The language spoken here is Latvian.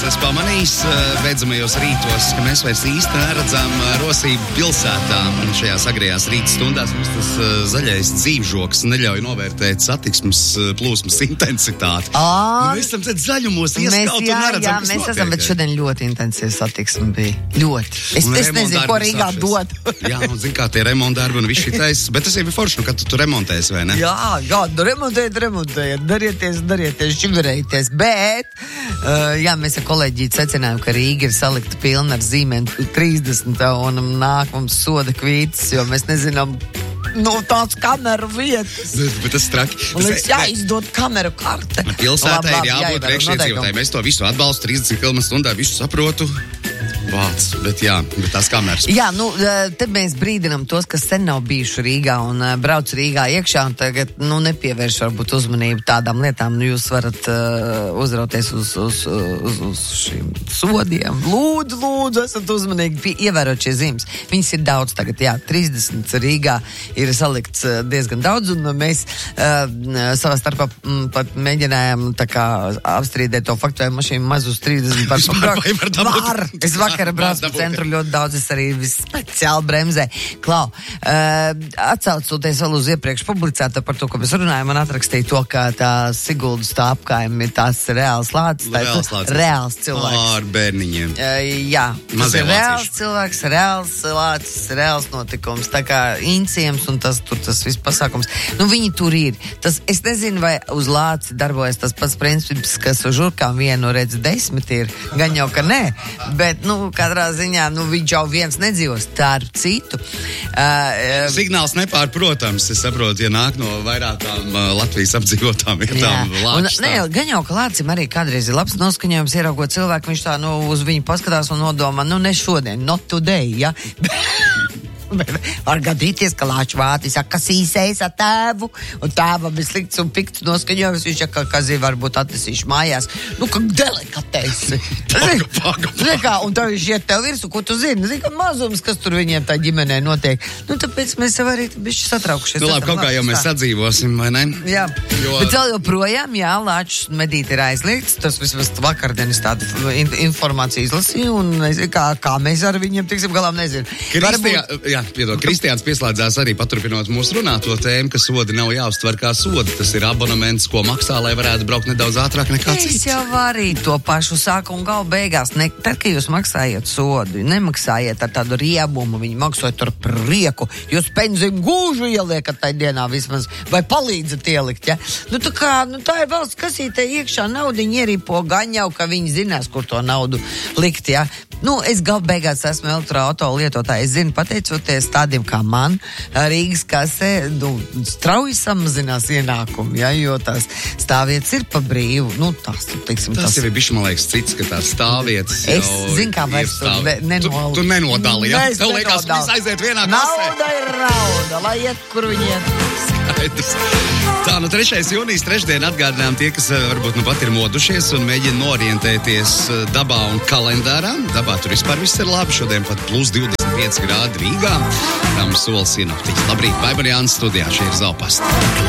esmu pamanījis beidzamajos rītos, ka mēs vairs īsti neredzam rosību pilsētā. Šajās agrējās rīta stundās mums tas zaļais dzīvžoks neļauj novērtēt satiksmes plūsmas intensitāti. Mēs esam tad zaļumos ieskaut un neredzam, kas mēs notiek. esam, bet šodien ļoti intensīva satiksme bija. Ļoti. Es nezinu, ko Rīgā dod. Jā, un zin kā tie remontdarbi un viss šitais, bet tas jau ir forši, kad tu remontēsi, vai ne? Jā, remontējiet, darieties, čiverējieties, bet, mēs ar kolēģi secinājām, ka Rīga ir salikta pilna ar zīmēm 30 un nāk mums soda kvītas, jo mēs nezinām, tāds kameru vietas. Bet tas traki. Un līdz jāizdod kameru karte. Pilsētā ir jābūt priekšniedzīvotāji. Mēs to visu atbalstu 30 km/h, visu saprotu. Vāc, bet tās kameras. Jā, te mēs brīdinam tos, kas sen nav bijuši Rīgā un brauc Rīgā iekšā un tagad, nepievērš varbūt uzmanību tādām lietām. Jūs varat uzrauties uz šiem sodiem. Lūdzu, esat uzmanīgi, ievērot šie zīmes. Viņas ir daudz tagad, 30 Rīgā ir salikts diezgan daudz, un mēs savā starpā pat mēģinājām tā kā apstrīdēt to faktu, vai mašīna maz uz 30 var. Es vakara braucu pa centru ļoti daudz, es arī speciāli bremzē. Klau, atsaucoties vēl uz iepriekš publicēto par to, ko mēs runājam, man atrakstīja to, ka tā Siguldas tā apkaime ir tās reāls lācis, reāls cilvēks. Ar bērniņiem. Jā, tas ir reāls cilvēks, reāls lācis, reāls notikums, tā kā inciems un tas viss pasākums. Viņi tur ir. Es nezinu, vai uz lāci darbojas tas pats princips, kas uz žurkām vienu redz 10 ir, gan jau, ka nē, bet, katrā ziņā, viņš jau viens nedzīvos, tā ar citu. Signāls nepārprotams, es saprotu, ja nāk no vairākām Latvijas apdzīvotām vietām lāčs. Gan jau, ka lācim arī kādreiz ir labs noskaņojums, ieraugot cilvēku, viņš tā, uz viņu paskatās un nodomā, ne šodien, not today, ja? Var gadīties, ka lāču vātis saka, kas īsējas ar tēvu, un tēvam ir slikts un pikts noskaņojums, viņš saka, ka varbūt atnesīšu mājās. Ka delikatesi. Paga. Un tā viņš iet tev virsū, ko tu zini? Zini, ka mazums, kas tur viņiem tā ģimenē notiek. Tāpēc mēs jau arī bišķi satraukušies. Labi, kaut kā jau mēs sadzīvosim, vai ne? Jā. Bet vēl joprojām, lāčus medīt ir aizliegts. Tas vismaz vakardienis tādu informāciju izlasīju, un kā mēs ar viņiem tiksim galām, nezinu. Kristiāns pieslēdzās arī paturpinot mūsu runāto tēmu, ka sodi nav jāuztver kā sodi. Tas ir abonements, ko maksā, lai varētu braukt nedaudz ātrāk nekā cits. Es jau arī to pašu saku un galu beigās. Tad, kad jūs maksājat sodu, nemaksājiet ar tādu riebumu, viņi maksājat ar prieku. Jūs penzīm gūžu ieliekat tai dienā vismaz, vai palīdzat ielikt, ja? Tā ir valsts kasītē iekšā naudiņi ierīpo gan jau, ka viņi zinās, kur to naudu likt, ja? Es galu beigās esmu elektroauto lietotāji. Es zinu, pateicoties tādiem kā man, Rīgas kasē, strauji samazinās ienākumi, ja, jo tās stāvvietas ir pa brīvu. Tas jau ir bišķi, man liekas, cits, ka tās stāvvietas jau es zinu, kā vairs tu nenodali, ja? Tev liekas, viņas aiziet vienā kasē. Nauda ir nauda, lai iet, kur viņi iet. Tā, 3. jūnijas trešdiena atgādinām tie, kas varbūt pat ir modušies un mēģina norientēties dabā un kalendārā. Dabā tur vispār viss ir labi. Šodien pat plus 25 grādi Rīgā. Tam sola sinoptiķi. Labrīt, Baiba Jānis studijā. Šī ir Zelpasta.